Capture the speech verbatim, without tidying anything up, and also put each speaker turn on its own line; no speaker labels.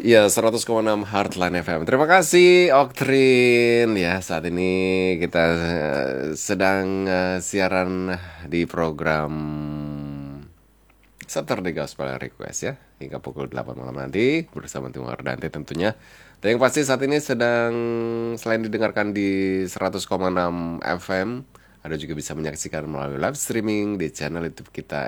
Ya, seratus koma enam Heartline F M. Terima kasih Oktrin. Ya, saat ini kita eh, sedang eh, siaran di program Saturday Gospel Request ya, hingga pukul delapan malam nanti bersama Tim Wardante tentunya. Dan yang pasti saat ini sedang selain didengarkan di seratus koma enam F M, Anda juga bisa menyaksikan melalui live streaming di channel YouTube kita